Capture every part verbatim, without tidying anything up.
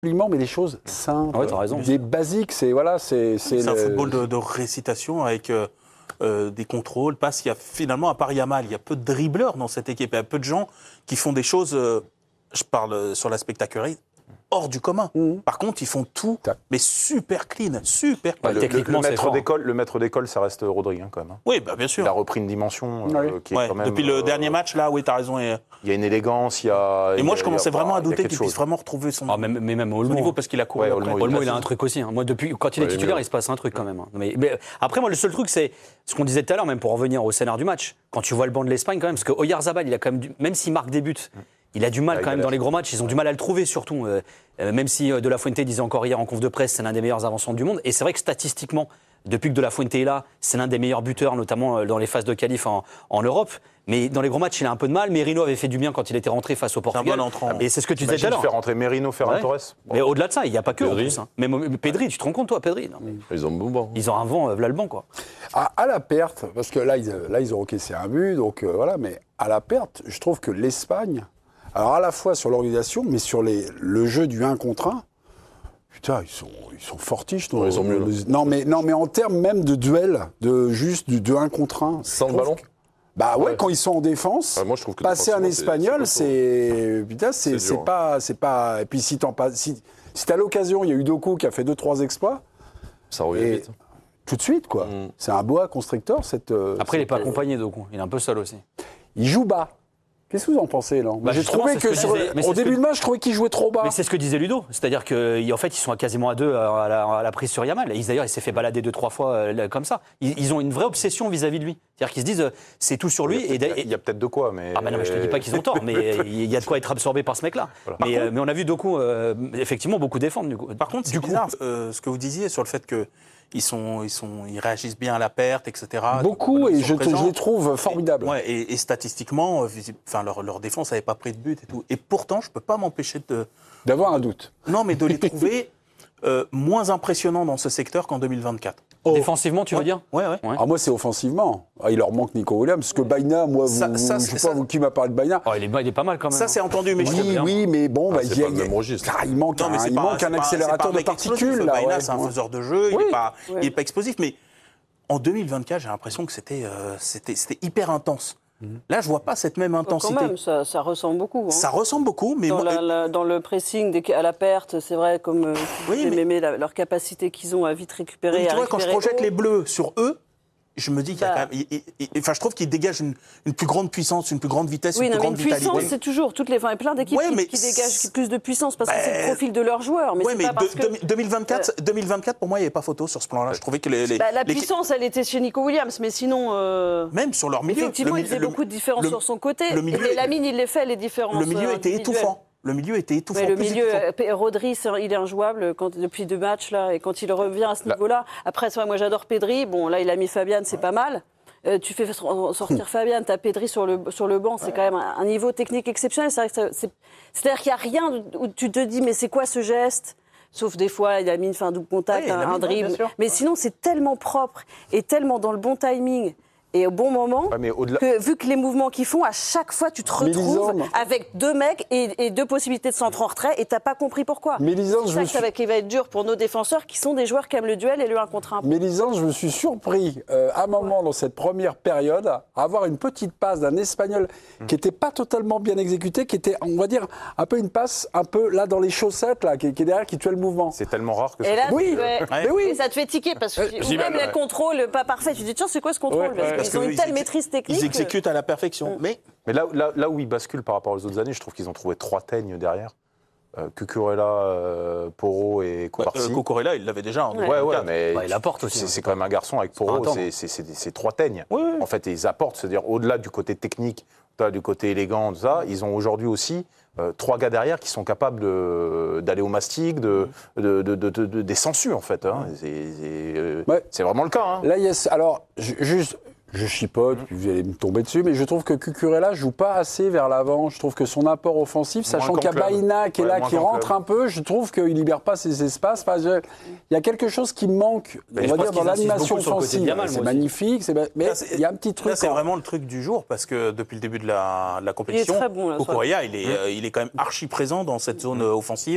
mais des choses simples, ouais, t'as raison. des basiques, c'est voilà, c'est c'est le... un football de, de récitation avec euh, euh, des contrôles, passes. Il y a finalement à part Yamal, il y a peu de dribbleurs dans cette équipe, il y a peu de gens qui font des choses. Euh, je parle sur la spectacularité. Hors du commun. Mmh. Par contre, ils font tout, mais super clean, super clean. Ouais, le, techniquement, le, le, maître d'école, le maître d'école, ça reste Rodri, hein, quand même. Oui, bah, bien sûr. Il a repris une dimension oui. euh, qui ouais. est quand même... Depuis le euh, dernier match, là, oui, t'as raison. Et... Il y a une élégance, il y a... Et moi, je a, commençais a, vraiment à douter qu'il chose. puisse vraiment retrouver son, ah, même, mais même Olmo, son niveau, parce qu'il a couru. Ouais, Olmo, il, Olmo, il a un truc aussi. Hein. Moi, depuis, quand il est ouais, titulaire, il se passe un truc quand même. Hein. Mais, mais, après, moi, le seul truc, c'est ce qu'on disait tout à l'heure, même pour revenir au scénario du match, quand tu vois le banc de l'Espagne, quand même, parce que Oyarzabal, il a quand même, du... même s'il marque des buts, il a du mal ouais, quand même dans les gros matchs, ils ont du mal à le trouver surtout. Euh, même si euh, De La Fuente disait encore hier en conf de presse, c'est l'un des meilleurs avançants du monde. Et c'est vrai que statistiquement, depuis que De La Fuente est là, c'est l'un des meilleurs buteurs, notamment euh, dans les phases de qualif en, en Europe. Mais dans les gros matchs, il a un peu de mal. Merino avait fait du bien quand il était rentré face au Portugal. C'est un bon entrant. Et c'est ce que tu disais tout à l'heure. faire rentrer Merino, Ferran Torres. Bon. Mais au-delà de ça, il n'y a pas que. Pedri. En plus, hein. Même Pedri, tu te rends compte, toi, Pedri non, mais... Ils ont un bon banc. Ils ont un vent, euh, là le banc, quoi. À, à la perte, parce que là, ils, là, ils ont encaissé un but, donc euh, voilà, mais à la perte, je trouve que l'Espagne. Alors, à la fois sur l'organisation, mais sur les, le jeu du un contre un, putain, ils sont, ils sont fortiches. Non, ils sont mieux, là. Non, mais, non, mais en termes même de duel, de juste du de un contre un. Sans le ballon que, Bah ouais, ouais, quand ils sont en défense, ah, moi, je trouve que passer un Espagnol, c'est... Putain, c'est, c'est, c'est pas, c'est pas... Et puis, si t'en passes... Si, si t'as l'occasion, il y a eu Doku qui a fait deux trois exploits. Ça revient vite. Tout de suite, quoi. Mm. C'est un boa constrictor, cette... Après, cette... il n'est pas accompagné, Doku. Il est un peu seul aussi. Il joue bas. Qu'est-ce que vous en pensez, là bah, J'ai trouvé que, que sur, disait, au début que, de match, je trouvais qu'il jouait trop bas. Mais c'est ce que disait Ludo. C'est-à-dire qu'en fait, ils sont quasiment à deux à la, à la prise sur Yamal. Et d'ailleurs, il s'est fait balader deux, trois fois euh, comme ça. Ils, ils ont une vraie obsession vis-à-vis de lui. C'est-à-dire qu'ils se disent, euh, c'est tout sur lui. Il y a, et, et, il y a peut-être de quoi, mais... Ah bah non, mais je te dis pas qu'ils ont tort, mais il y a de quoi être absorbé par ce mec-là. Voilà. Mais, contre, euh, mais on a vu Doku, euh, effectivement, beaucoup défendre. Du coup. Par contre, c'est du bizarre coup, euh, ce que vous disiez sur le fait que Ils, sont, ils, sont, ils réagissent bien à la perte, et cetera. Beaucoup, et je, je les trouve formidables. Et, ouais, et, et statistiquement, enfin, leur, leur défense n'avait pas pris de but et tout. Et pourtant, je ne peux pas m'empêcher de... D'avoir un doute. Non, mais de les trouver euh, moins impressionnants dans ce secteur qu'en deux mille vingt-quatre. Oh. Défensivement, tu ouais. veux dire? Ouais, ouais. Ah, moi, c'est offensivement. Ah, il leur manque Nico Williams, parce que Baïna, moi, vous, ça, ça, je ne sais ça, pas vous, qui m'a parlé de Baïna. Oh, il, est, il est pas mal quand même. Ça, c'est entendu, mais oui, je trouve oui, mais bon, ah, bah, il y a, y a, ah, il manque non, un, il pas, manque un accélérateur pas, de particules. Là, Baïna, ouais, c'est un ouais. faiseur de jeu, oui. il n'est pas, ouais. pas explosif, mais en deux mille vingt-quatre, j'ai l'impression que c'était, euh, c'était, c'était hyper intense. Là, je vois pas cette même intensité. Quand même, ça, ça ressemble beaucoup. Hein. Ça ressemble beaucoup, mais dans, moi... la, la, dans le pressing, dès à la perte, c'est vrai, comme euh, oui, mais... aimé la, leur capacité qu'ils ont à vite récupérer. Oui, tu à vois, récupérer quand je projette haut. les Bleus sur eux, je me dis qu'il y a bah. quand même... Il, il, il, enfin, je trouve qu'ils dégagent une, une plus grande puissance, une plus grande vitesse, oui, une non, plus mais grande une puissance, vitalité. c'est toujours toutes les. Enfin, il y a plein d'équipes ouais, qui, qui dégagent plus de puissance parce bah, que c'est le profil de leurs joueurs. Mais ouais, c'est mais pas parce de, que deux mille vingt-quatre, euh, deux mille vingt-quatre, pour moi, il n'y avait pas photo sur ce plan-là. Je trouvais que les, les, bah, la les... puissance, elle était chez Nico Williams, mais sinon. Euh... Même sur leur milieu. Effectivement, le, il faisait le, beaucoup de différences le, sur son côté. Le milieu, mais Lamine, il les fait les différences. Le milieu était étouffant. Le milieu était étouffant. Mais le milieu, étouffant. Rodri, il est injouable quand, depuis deux matchs là, et quand il revient à ce là. niveau-là. Après, vrai, moi j'adore Pedri. Bon, là, il a mis Fabian, c'est ouais. pas mal. Euh, tu fais sortir Fabian, tu as Pedri sur le, sur le banc, c'est ouais. quand même un, un niveau technique exceptionnel. C'est vrai que c'est, c'est-à-dire qu'il n'y a rien où tu te dis, mais c'est quoi ce geste ? Sauf des fois, il a mis un double contact, oui, un, un dribble. Mais sinon, c'est tellement propre et tellement dans le bon timing. Et au bon moment, ouais, mais au-delà... que, vu que les mouvements qu'ils font, à chaque fois, tu te retrouves avec deux mecs et, et deux possibilités de centre en retrait et tu n'as pas compris pourquoi. Mélisande, c'est ça je que suis... qui va être dur pour nos défenseurs qui sont des joueurs qui aiment le duel et le un contre un. Mélisande, je me suis surpris euh, à un moment ouais. dans cette première période à avoir une petite passe d'un Espagnol mmh. qui n'était pas totalement bien exécutée, qui était, on va dire, un peu une passe un peu là dans les chaussettes, là, qui, qui est derrière, qui tuait le mouvement. C'est tellement rare que et ça là, oui. Ouais. Mais oui. Et ça te fait tiquer parce que euh, même les contrôles pas parfaits, tu te dis tiens, c'est quoi ce contrôle ouais, parce Ils ont une telle maîtrise technique. Ils exécutent à la perfection. Mais, mais là, là, là où ils basculent par rapport aux autres années, je trouve qu'ils ont trouvé trois teignes derrière. Euh, Cucurella, euh, Porro et Cubarsí. Euh, Cucurella, il l'avait déjà. En ouais, ouais, ouais, mais bah, il apporte aussi. C'est, c'est quand même un garçon avec Porro, c'est, c'est, c'est, c'est trois teignes. Oui, oui. En fait, ils apportent, c'est-à-dire au-delà du côté technique, du côté élégant, tout ça, ils ont aujourd'hui aussi euh, trois gars derrière qui sont capables de, d'aller au mastic, de, de, de, de, de, de, des sangsues en fait. Hein. C'est, c'est, euh, ouais. c'est vraiment le cas. Hein. Là, yes, alors, juste. Je chipote, puis vous allez me tomber dessus, mais je trouve que Cucurella joue pas assez vers l'avant. Je trouve que son apport offensif, sachant qu'il y a Baïna qui est ouais, là, qui rentre club. un peu, je trouve qu'il libère pas ses espaces. Enfin, je, il y a quelque chose qui me manque, mais on va dire, dans l'animation offensive. Yamal, c'est magnifique, c'est, mais là, c'est, il y a un petit truc. Là, c'est en... vraiment le truc du jour, parce que depuis le début de la, de la compétition, il est très bon, là, Cucurella, il est, euh, il est quand même archi présent dans cette zone euh, offensive.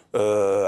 euh,